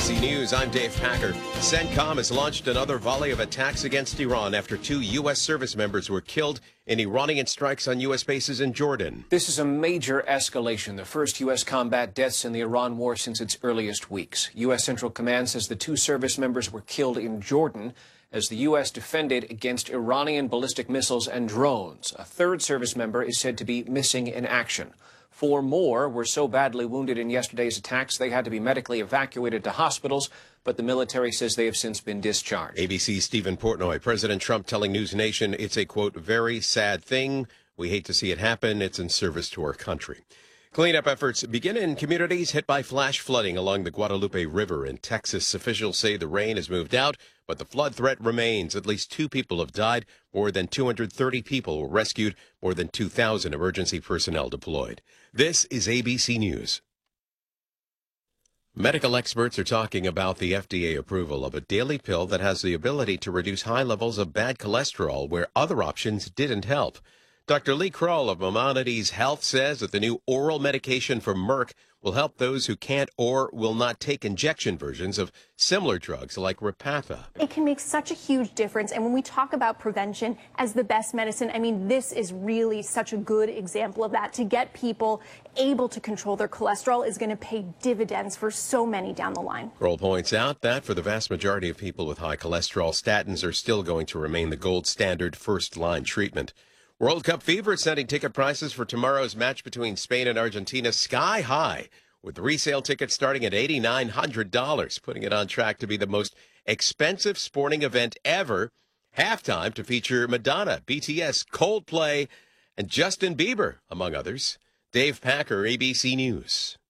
ABC News, I'm Dave Packer. CENTCOM has launched another volley of attacks against Iran after 2 U.S. service members were killed in Iranian strikes on U.S. bases in Jordan. This is a major escalation, the first U.S. combat deaths in the Iran war since its earliest weeks. U.S. Central Command says the 2 service members were killed in Jordan as the U.S. defended against Iranian ballistic missiles and drones. A 3rd service member is said to be missing in action. 4 more were so badly wounded in yesterday's attacks they had to be medically evacuated to hospitals, but the military says they have since been discharged. ABC's Stephen Portnoy. President Trump telling News Nation it's a, quote, very sad thing. We hate to see it happen. It's in service to our country. Cleanup efforts begin in communities hit by flash flooding along the Guadalupe River in Texas. Officials say the rain has moved out, but the flood threat remains. At least 2 people have died. More than 230 people were rescued. More than 2,000 emergency personnel deployed. This is ABC News. Medical experts are talking about the FDA approval of a daily pill that has the ability to reduce high levels of bad cholesterol where other options didn't help. Dr. Lee Kroll of Maimonides Health says that the new oral medication from Merck will help those who can't or will not take injection versions of similar drugs like Repatha. It can make such a huge difference. And when we talk about prevention as the best medicine, I mean, this is really such a good example of that. To get people able to control their cholesterol is going to pay dividends for so many down the line. Kroll points out that for the vast majority of people with high cholesterol, statins are still going to remain the gold standard first-line treatment. World Cup fever is sending ticket prices for tomorrow's match between Spain and Argentina sky high, with resale tickets starting at $8,900, putting it on track to be the most expensive sporting event ever. Halftime to feature Madonna, BTS, Coldplay, and Justin Bieber, among others. Dave Packer, ABC News.